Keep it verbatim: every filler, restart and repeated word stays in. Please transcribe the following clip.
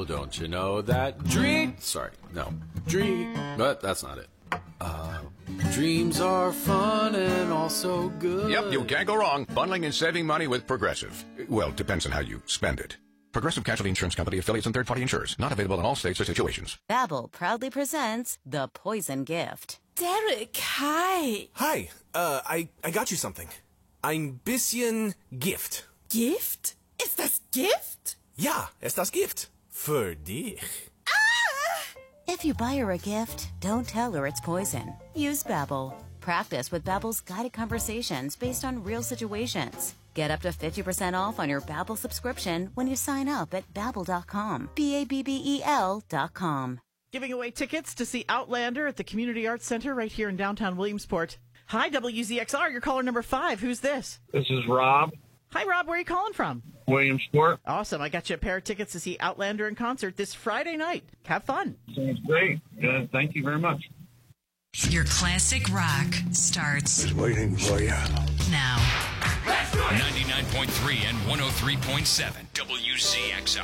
don't you know that dream... Sorry, no. Dream... But that's not it. Uh, dreams are fun and also good. Yep, you can't go wrong. Bundling and saving money with Progressive. Well, depends on how you spend it. Progressive Casualty Insurance Company, affiliates, and third-party insurers. Not available in all states or situations. Babbel proudly presents The Poison Gift. Derek, hi. Hi, uh, I, I got you something. Ein bisschen Gift. Gift? Ist das Gift? Ja, ist das Gift. Für dich. If you buy her a gift, don't tell her it's poison. Use Babbel. Practice with Babbel's guided conversations based on real situations. Get up to fifty percent off on your Babbel subscription when you sign up at babbel dot com. B A B B E L dot com. Giving away tickets to see Outlander at the Community Arts Center right here in downtown Williamsport. Hi, W Z X R. You're caller number five. Who's this? This is Rob. Hi, Rob. Where are you calling from? Williamsport. Awesome. I got you a pair of tickets to see Outlander in concert this Friday night. Have fun. Sounds great. Uh, thank you very much. Your classic rock starts Just waiting for you. now. ninety-nine point three and one oh three point seven W Z X R.